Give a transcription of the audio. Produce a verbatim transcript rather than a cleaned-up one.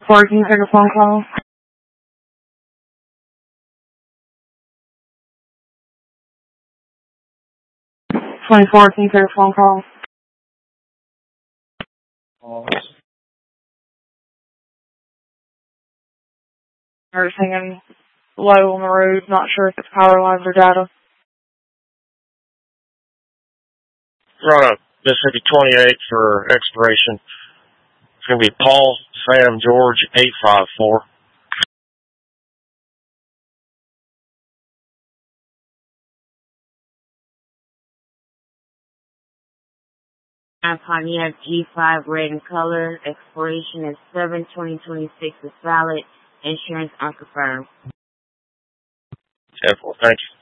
Sorry, can you take a phone call? twenty-four, can you take a phone call? They're singing low on the roof, not sure if it's power lines or data. Run up Mississippi twenty-eight for expiration. It's going to be Paul Sam George eight five four. Pontiac G five red in color. Expiration is seven twenty twenty-six is valid. Insurance unconfirmed. ten four, thank you.